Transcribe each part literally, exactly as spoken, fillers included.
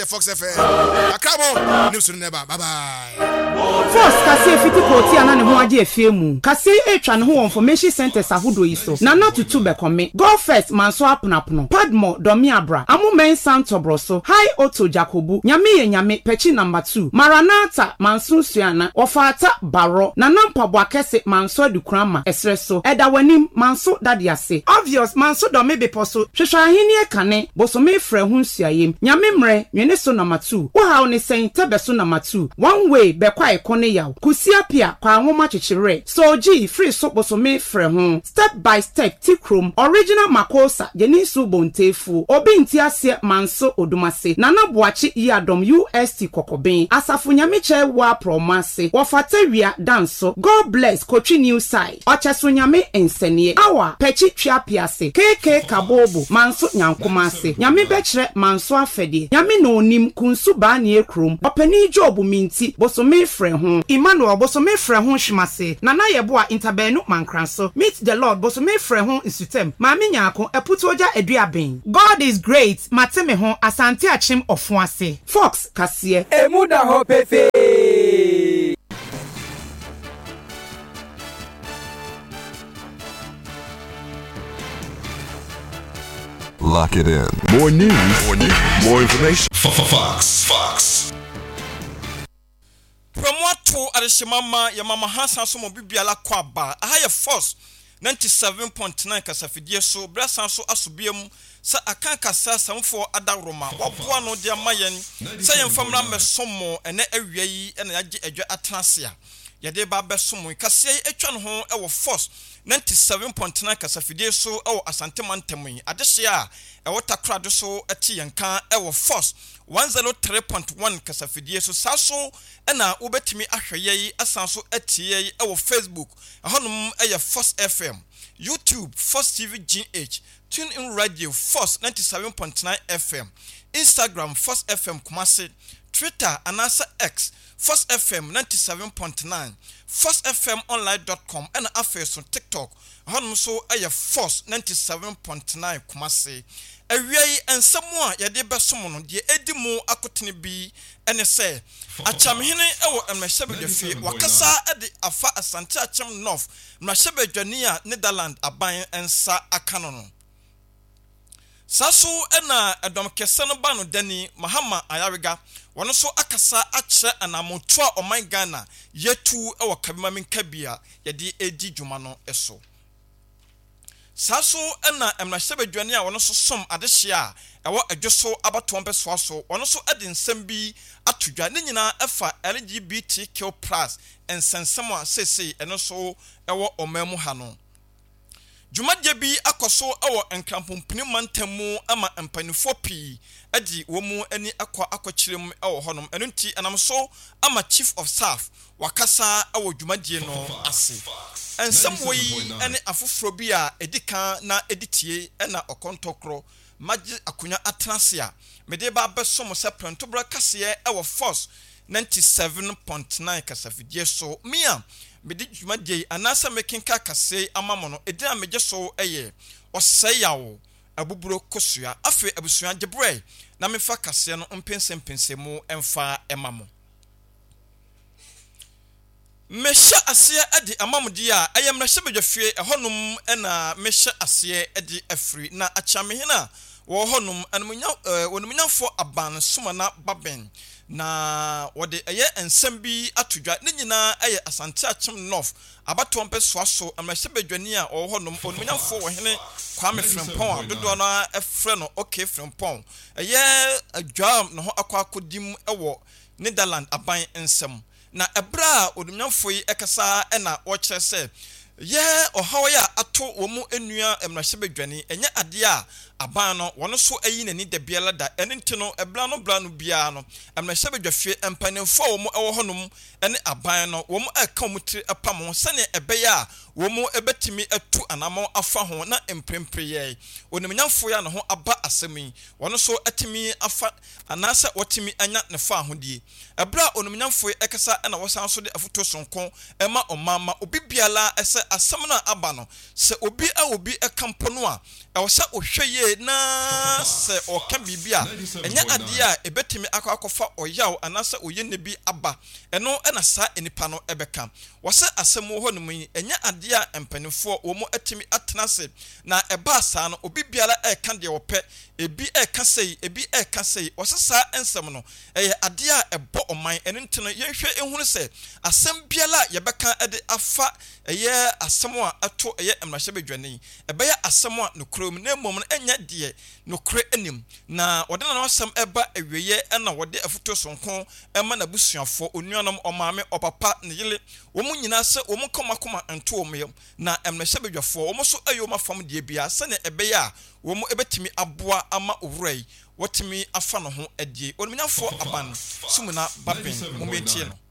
Fox F M. Akabo news never. Bye bye. First, kasi fiti koti ana ne ho age efiemu. Kasi etwa ne ho information centers ahodo yi so. Na na tutu be kome. Go first manso aponapono. Padmo domi abra. Amu men santo broso. Hi Otto Jacobu. Nyame ye nyame pechi number two. Maranatha manso suana. Ofata baro. Na nampa boakese manso adukrama esreso. Eda wanim manso dadiase. Obvious manso domi be poso. Hwehwa ahini e kane. Bosome frɛ ho nsuayem. Nyame mre nwene so number two. Wo ha oni sen tebe so number two. One way be kwa ekone yaw. Kusia pia kwa nwoma chichire. So G free so bosome frɛ ho. Step by step tikrom original makosa yeni su bontefu. Obi nti ase manso odumase. Nana boachi yadom U S T kokoben. Asafu nyame che wa promase. Wofatawia danso. God bless Kochi New Side. Ocheso nyame ensenie. Awa pechi twa piase. K K Kabobo manso nyankomase. Nyame bechre manso afede. Nyame no onim kunsu ba ne ekrom. Opani job minti bosome frɛ ho. Emmanuel bosome frɛ ho hwimase. Nana yeboa interbenu mankranso. Meet the Lord bosome frɛ ho isutem. Maami nyako eputoja eduaben. God is great. Mateme ho asante achim ofuase. Fox kasie. Emuda ho pefe. Lock it in. More news, more news, more information. Fox, Fox. Promoto adeshimama ya mama Hansa so mo bibiala kwaba. Aha ye force ninety-seven point nine kasafidie so brasa so asubiem sa akanka sa samfo adaroma. Waboa no dia mayen sa yemfamra mesomo ene awia yi ene yage adwa atrasea. Yade ba besomo kase etwa no ho e wo force ninety-seven point nine kasafidie so e wo asante mantamu adehia e wo takrado so eti yanka e wo force one oh three point one kasafidie so saso ena ubetimi ahweye yi asanso etiye yi e wo Facebook ahonum e ye Force F M, YouTube Force T V G H, Tune in Radio Force ninety-seven point nine F M, Instagram Force F M Kumasi, Twitter anasa X Force F M ninety-seven point nine, force f m online dot com and affairs on TikTok. Honum so a Force ninety-seven point nine Kumasi. A way and someone ya de besomono de edimu akotene bi ene se achamhene ewo emhebe de fie wakasa ede afa asante acham north mhebe dwania Netherlands aban ensa akanono saso ena edom kese no ba no dani Mahama Ayariga wono so akasa akyere anamoto a oman Ghana yetu ewo kabima minkabia ye de edi dwuma no eso saso ena emhebe dwania wono so som adehia ewo adwoso abato mpeso aso wono so ede nsem bi atodwa ne nyina efa L G B T Q plus ensensem a sese eno so ewo omamu ha no Jumadye bi akoso ewo enkampompini mantamu ama empanifo pi adi womu ani akwa akokyerem ewo honom eno nti enamso ama chief of staff wakasa ewo jumadye no ase ensem woyi ene afoforo bi a edika na editie ena okontokro maji akunya atrase a mede ba besom se prentobra kase ewo Force ninety-seven point nine kasafidie so mia mede jumadye anasa mekinka kase amamono edina meje so eye oseyawo abuburo kosua afi abusua jebre na mefa kase no mpense mpensemu emfa emamo mesha ase adi amamudi a ayemra hyebedwafie ehonum ena mesha ase adi afri na achamehina wo honum anumunya wonumunyafo aban soma na baben na wode eye ensem bi atodwa ne nyina eye asante achim north abato mpeso aso amhyebedwani a wo honum onumunyafo wo hene Kwame Frimpong adodo na efre no okay Frimpong eye adwa no ho akwa akodim ewo Netherlands aban ensem na ebra onumunyafo yi ekasa ena wo kyerɛ sɛ ye ohawaya ato wo mu enua emrahyebedwani enye ade a aban no wono so ayi nani da biala da ene nti no ebra no bra no bia no emrahyebedwafie empanimfo wo mu ewo honum ene aban no wo mu aka mu tiri apam ho sane ebeya a wo mu ebetimi atu anamo afa ho na emprempreye onimnyamfo ya no ho aba asemi wono so atimi afa anasa wotimi anya ne fa ahodie ebra onimnyamfo ekasa ena wosan so de afoto sonko ema omama obi biala ese asem na aba no se obi a obi ekampo no a e wo sa ohweye yie na se oka bibia enya ade a ebetimi akọ akọfa oyaw anasa oyene bi aba eno na sa enipa no ebeka wose asem ho no mu enya ade a empanifo wo mu atimi atenase na eba sa no obi biara e ka de wope ebi e ka sei ebi e ka sei wose sa ensem no eye ade a ebo oman eno ntino yenhwe ehunu se asem biara yebeka ede afa eye asem a ato eye emrahye bedwane ebeye asem a no krom na mom no enya de no kre anim na wode na asem eba ewiye na wode afuto sonko ema na busuafo onuanom omame opapa ne yele wo mu nyina se wo mu komakoma ento wo meyam na emrahye bedwafo wo so ayo mafam de bia se ne ebeye a wo mu ebetimi aboa ama owurai wotimi afa no ho adie onumnyafo aban sumuna baben momentie no.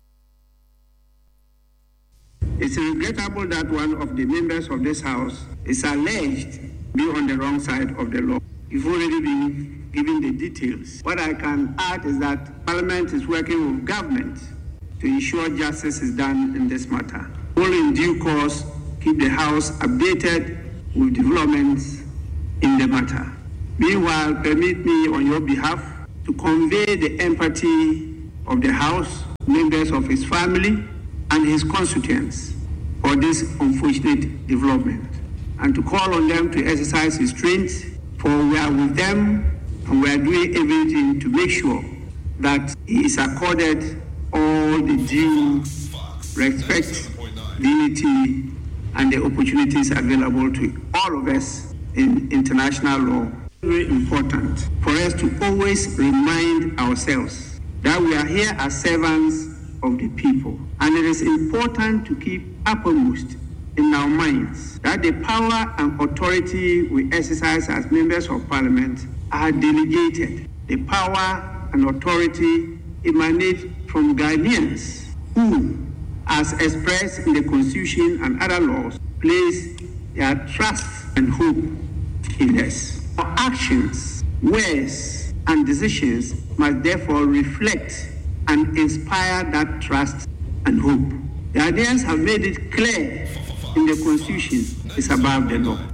It's regrettable that one of the members of this house is alleged to be on the wrong side of the law. You've already been given the details. What I can add is that Parliament is working with government to ensure justice is done in this matter. All in due course, keep the House updated with developments in the matter. Meanwhile, permit me on your behalf to convey the empathy of the House, members of his family, and his constituents for this unfortunate development, and to call on them to exercise restraint, for we are with them and we are doing everything to make sure that he is accorded all the due respect, dignity, and the opportunities available to all of us in international law. Very important for us to always remind ourselves that we are here as servants of the people. And it is important to keep uppermost in our minds that the power and authority we exercise as members of Parliament are delegated. The power and authority emanate from Ghanaians who, as expressed in the Constitution and other laws, place their trust and hope in us. Our actions, words, and decisions must therefore reflect and inspire that trust and hope. The ideas have made it clear in the Constitution is above the law.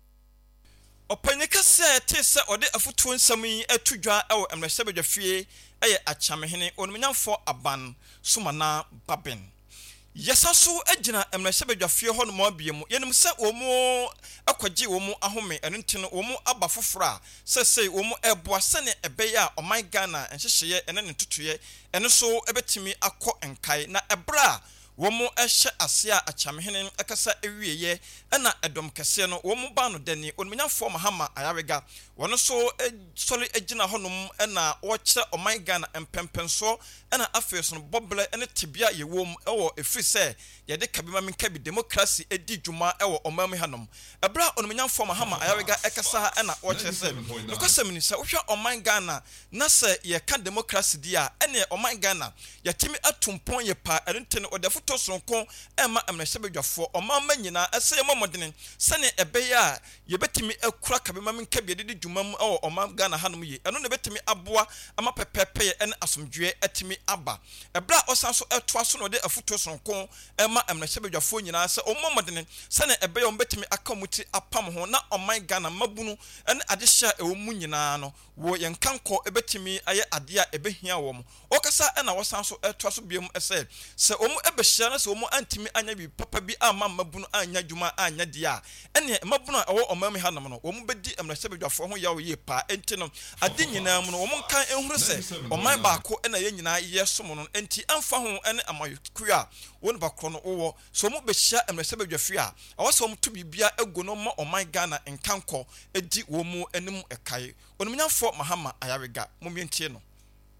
Opanyeka se te se ode afutu nsam yi atudwa ewo emrehye bedwafie eye achamehene onumnyamfo aban sumana baben yesaso agina emrehye bedwafie ho no mo abiem yenim se omo akwaji omo ahome eno ntino omo aba fofora se se omo eboa se ne ebeya o my Ghana enhyehye ene ne tutuye eno so ebetimi akọ enkai na ebra womo ehye ase a achamehene akasa ewieye na edom kese no womo ba no dani onumnyamfo mahama ayarega wono so sori agina honom na wo kire o my Ghana empempenso na afeso no boble ene tibia yewom ewo efri se yede kabima menka bi democracy edi dwuma ewo omam hanom ebra onumnyamfo mahama ayarega ekasa na wo kire se nokosem ni se wo hwa o my Ghana na se ye ka democracy dia ene o my Ghana yatimi atumpon ye pa erente no odafo tosonko ema emrehye bedwafo omama nyina ese momodene sane ebeya yebetimi akura kabima menka bi edi dwuma mu ewo omam Ghana hanom ye eno ne betimi aboa ama pepepe ene asomdwe atimi aba ebra osanso etoa so no de afuto sonko ema emrehye bedwafo nyina se omomodene sane ebeya ombetimi akamuti apam ho na oman Ghana mabunu ene adehya ewo mu nyina no wo yenkanko ebetimi aye ade a ebehia wo mo okasa ena wosanso etoa so biem ese se omu ebehya na se omu antimi anya bi papa bi ama mabunu anya dwuma anya dia ene mabunu a ewo omam hanom no omu bedi emrehye bedwafo ho yawo ye pa enti no ade nyina mu no omu kan ehuru se oman baako ena ye nyina ye som no enti amfa ho ene amayoku a won bakro no wo so omu behya emrehye bedwafo a awoso omu to bibia ego no ma oman Ghana enkanko edi wo mu enim ekai onumnyafo mahama ayarega momientie no.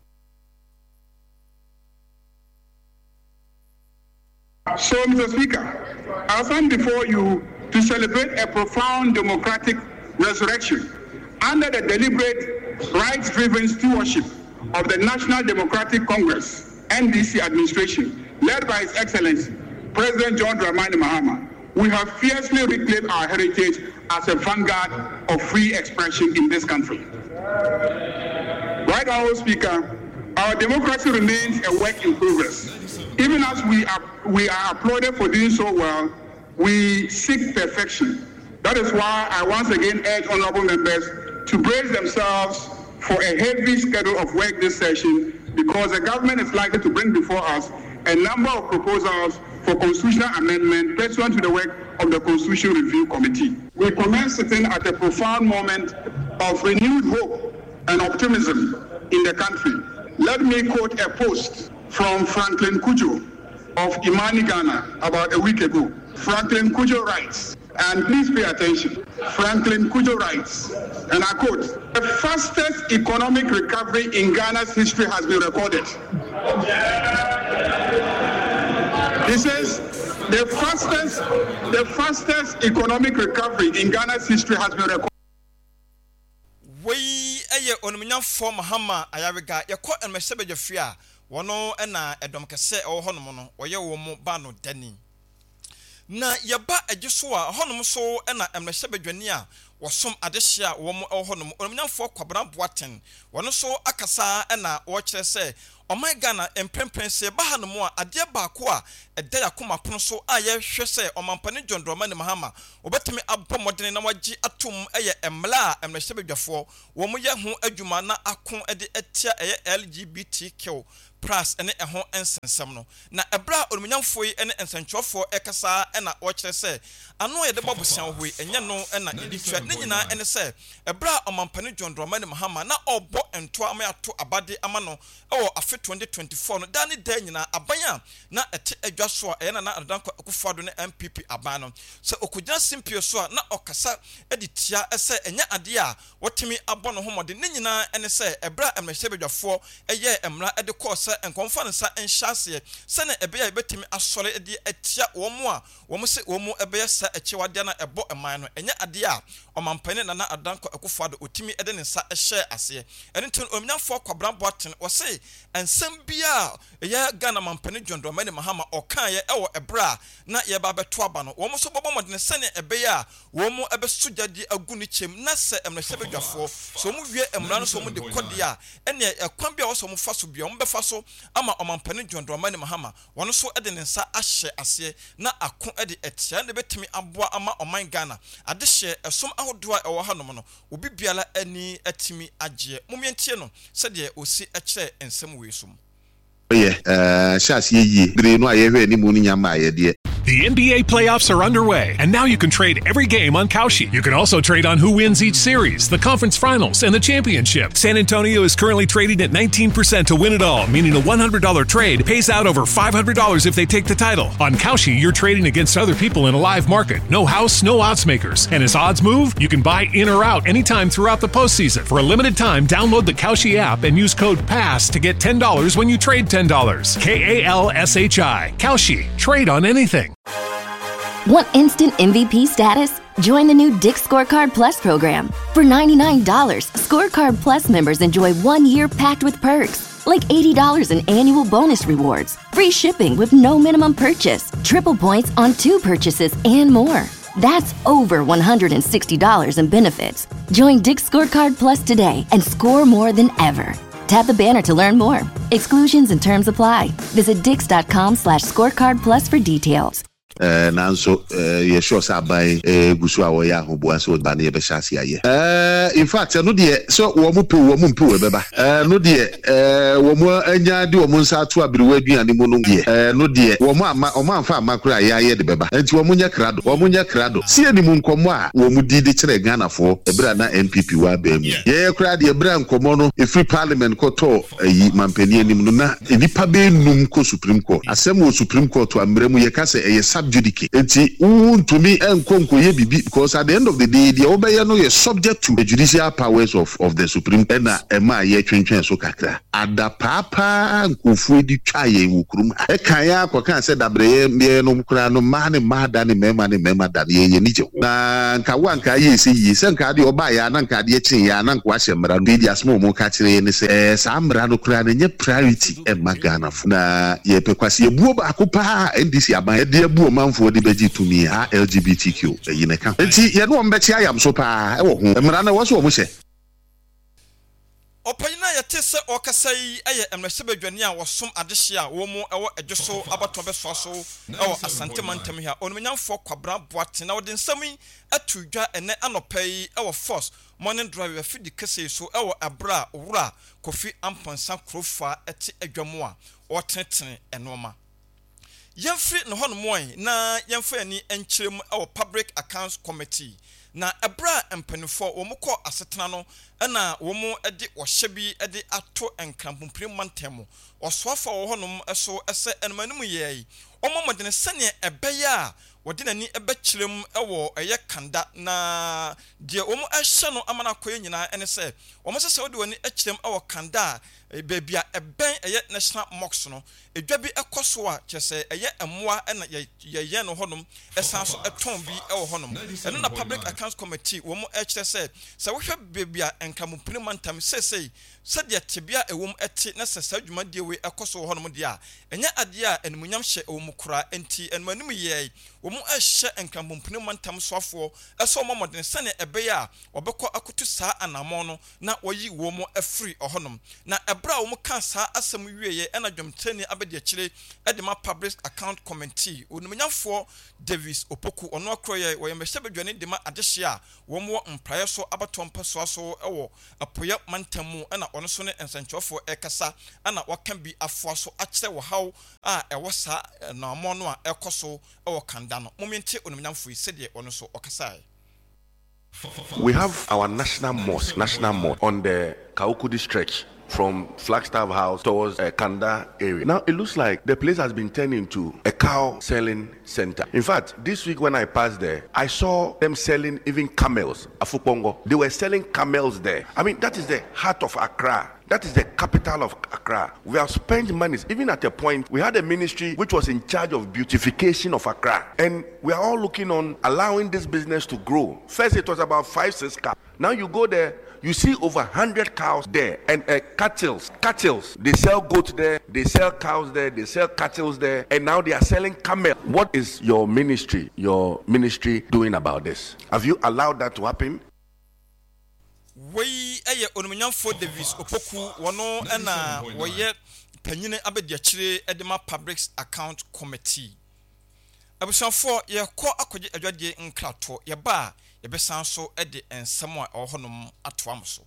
So, Mister Speaker, I stand before you to celebrate a profound democratic resurrection under the deliberate, rights-driven stewardship of the National Democratic Congress, N D C administration, led by His Excellency, President John Dramani Mahama. We have fiercely reclaimed our heritage as a vanguard of free expression in this country. Right now, Speaker, our democracy remains a work in progress. Even as we are, we are applauded for doing so well, we seek perfection. That is why I once again urge honorable members to brace themselves for a heavy schedule of work this session, because the government is likely to bring before us a number of proposals for constitutional amendment pursuant to the work of the Constitution Review Committee. We commence sitting at a profound moment of renewed hope and optimism in the country. Let me quote a post from Franklin Cudjoe of Imani, Ghana, about a week ago. Franklin Cudjoe writes, and please pay attention. Franklin Cudjoe writes, and I quote, "The fastest economic recovery in Ghana's history has been recorded." He says, the fastest, the fastest economic recovery in Ghana's history has been recorded. We aye onumunya for Mahama ayabega yakọ enmesebe jafia wono na edom kese ewo honom no oye wo mu ba no dani na yeba agiso a honom so na emesebe dwani a wosom adehia wo mu ewo honom onumunya for kwabra boaten wono so akasa na wo kire se Oh my Ghana empempen se ba hanom a ade baako a eda yakoma pono so a ye hwe se omampane John Dramani Mahama obetimi abomodene na wagi atom eye emla a emlehebedwafo wo mo ye ho adwuma na akon ede etia eye L G B T Q plus ene eho ensensem no na ebra onunyamfo yi ene ensentwofo ekasa ena wo kire se ano ye de bobosan hoi enye no ena editwa ne nyina ene se ebra omampane John Dramani Mahama na obo ento amayato abade amano ewo afi twenty twenty-four no dani da nyina abanya na ete adwa so a na na adanko akufado ne M P P abano se okugina simpio so na okasa editia ese enya ade a wotimi abono homode ne nyina ene se ebra emlehebedwafo eye emra ede course enkonfa nsa enhyase se na ebe ya ebetimi asore ede etia wo mu a wo mu se wo mu ebe ya sa echiwade na ebo eman no enya ade a omampane na na adanko akufado otimi ede ne nsa ehye ase ene tin omnyafo kwabran boaten wo se ensembia ya Ghana mampane John Dramani Mahama okan ye ewo ebra na ye ba beto aba no wo mo so bobo modene sene ebe ya wo mo ebe sujadi agu ni chem na se emlehebedwafo so mo wie emra no so mo de kode a ene ekwan bia wo so mo fa so bia mo be fa so ama omampane John Dramani Mahama wono so ede ne nsa ahye ase na akon ede etia ne betimi aboa ama oman Ghana ade hye esom ahodo a ewo hanom no obi biala ani atimi agye momientie no se de osi ekye ensem we sum. Yeah, uh, the N B A playoffs are underway, and now you can trade every game on Kalshi. You can also trade on who wins each series, the conference finals, and the championship. San Antonio is currently trading at nineteen percent to win it all, meaning a one hundred dollars trade pays out over five hundred dollars if they take the title. On Kalshi, you're trading against other people in a live market. No house, no odds makers. And as odds move, you can buy in or out anytime throughout the postseason. For a limited time, download the Kalshi app and use code PASS to get ten dollars when you trade ten dollars. K A L S H I. Kalshi. Trade on anything. Want instant M V P status? Join the new Dick's Scorecard Plus program. For ninety-nine dollars, Scorecard Plus members enjoy one year packed with perks, like eighty dollars in annual bonus rewards, free shipping with no minimum purchase, triple points on two purchases, and more. That's over one hundred sixty dollars in benefits. Join Dick's Scorecard Plus today and score more than ever. Tap the banner to learn more. Exclusions and terms apply. Visit dix.com slash scorecard plus for details. Uh, nanso uh, ye sure sa by uh, gusu a wo ya hoboa so ba na ye be hyase aye uh, in fact no de so wo mu pe wo mu pe we beba uh, no de uh, wo mu anya de wo mu nsa to abirewa aduane mu no de uh, no de wo mu ama o ma fa amakura ya ye de beba enti wo mu nya krado wo mu nya krado si ani mu nkomo a wo mu di de kire Ghana fo ebra na M P P wa ba mu ye kra de ebra nkomo no e free parliament ko to ayi mampani anim no na enipa be num ko Supreme Court asem wo Supreme Court to amremu ye ka se eye judicate enti untumi enkonko ye bibi because at the end of the day the obey no is subject to the judicial powers of of the Supreme Court na ema ye twentwen so kakra ada papa nkofu edi twaye wukurum e kan ya akoka se dabre ye no mkura no ma ne ma da ne mema ne mema da ye ye nije na nka wanka ye se yi se nka de oba ya na nka de chin ya na nka wa shemra no dia small mo ka kire ne se eh sa mra no kura ne nye priority e magana fu na ye pekwase ye buo ba akopa N D C aban e de buo manfo de beji to me ha L G B T Q yi ne kan enti ye no mbeti ayam so pa e wo ho mra na wo so wo mo hye Opayina ya tese okasai eye emresebedwane a wosom adehye a wo mu ewo edwoso abato beso so ewo asante mantam hia onumnyamfo kwabra boate na wode nsami atudwa ene anopai ewo force morning drive afidi kese so ewo abra owura Kofi Amponsa Krofa eti adwamo a otentene enoma yemfri no hono moy na yemfa ani enkyerem ewo public accounts committee na ebra empenifo wo mukọ asetena no na wo mu ede ohyebi ede ato enkampumpire mantemo osoafa wo honom eso ese enmanum yei omo modene sene ebeya wode nani ebekirem ewo eye kanda na die wo mu ehye no amana koye nyina ene se wo mo sese wode wani ekirem ewo kanda bebia eben eye national mox no edwa bi ekoso a kyese eye emmoa na ye ye no honom esan so eton bi ewo honom eno na public accounts committee wo mu ekire se se wo hwe bebia enkamumpire mantam sesei sadia tebia ewom eti na sesa adwuma die we ekoso honom dia enya ade a enmunyam hye ewo mu kura enti enmanum ye wo mu ehye enkamumpire mantam soafo eso mo modene sane ebeya obekọ akotu saa anamon no na woyi wo mu afri ohonom na ebra wo mu kan saa asem wieye ena dwomtani abedi akire edema public account committee onumnyamfo Davis Opoku ono akroye wo yemhyebedwane dema adehye a wo mu mpraye so abatompa so so ewo apoya mantamu ena ono so ne ensanchofo ekasa ana wakan bi afo so akire wo haw a ewo sa na amono a ekoso ewo kanda no momente onumnyamfo isede ono so okasai. We have our national mosque, national mosque on the Kaukudi stretch from Flagstaff House towards uh, Kanda area. Now it looks like the place has been turned into a cow selling center. In fact, this week when I passed there, I saw them selling even camels. Afupongo. They were selling camels there. I mean, that is the heart of Accra. That is the capital of Accra. We have spent money. Even at a point, we had a ministry which was in charge of beautification of Accra. And we are all looking on allowing this business to grow. First, it was about five, six cows. Now you go there, you see over one hundred cows there. And uh, cattle, cattle. They sell goats there, they sell cows there, they sell cattle there. And now they are selling camel. What is your ministry, your ministry doing about this? Have you allowed that to happen? We eye onumnyamfo Davis Opoku wono ena woye panyine abedi akire edema public account committee abusanfo ye ko akoje adwade nkrato ye ba ye besan so ede ensem a ohonom atoam so.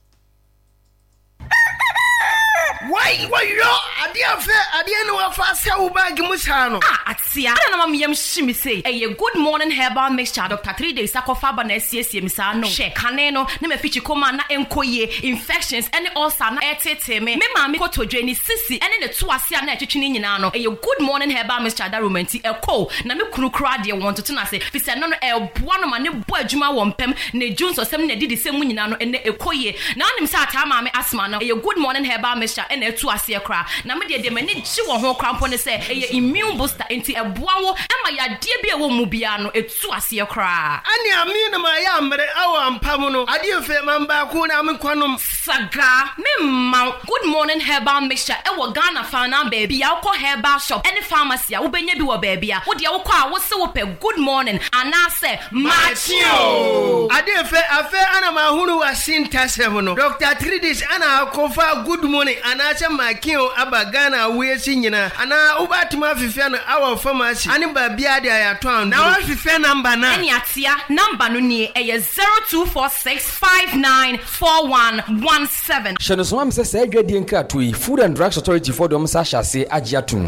Why why you adia fe adia no afa sia wo bag mu sha no ah atia na mama yam shimi say eh good morning herbal mixture Doctor three days akofa ba na asiesie mi sa no she kane no na mafichi koma na enkoye infections any ulcer na etete me me ma me kotodwe ni sisi ene ne to ase na etwetwe nyina no eh good morning herbal mixture da romanti eko na me kunu kura de won to na say fisa no no e boa no ma ne bo adwuma wo mpem na junso sem na didi sem nyina no ene ekoye na anim sa ata ma me asma no eh good morning herbal mixture ene etu ase kra na me de de mani ji wo ho krampo ne se eye immune booster enti eboa wo ema ya de bia wo mu bia no etu ase kra ani ami na ma ya mre awo ampam no ade fe mamba ku na me kwanom saga me ma good morning herbal mixture e wo Ghana fa na baby ya ko herbal shop any pharmacy a wo benya bi wo baby a wo de wo kwa wo se wo pe good morning ana se machio ade fe afe ana ma hunu wa sintasem no Doctor three days ana kofa good morning ana acha makio abagana wesi nyina ana ubatuma fifia no our pharmacy ani ba bia de ayato an na wa fifia number na eni atia number no ni e zero two four six five nine four one one seven. Shano so am se se adwadi nkrato yi Food and Drugs Authority for dem sa hyase agiatum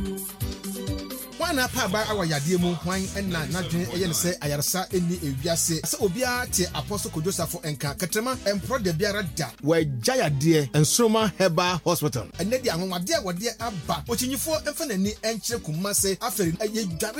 na pa ba awa yade mu hwan na nadwen eye ne se ayarsa eni ewiase se obia te Apostle Kodosafo enka katrema empro de biara da wa jayade Ensroma Herbal Hospital ene di anwade a wode aba ochinyifo emfa nani enkyere kuma se aferi eye dware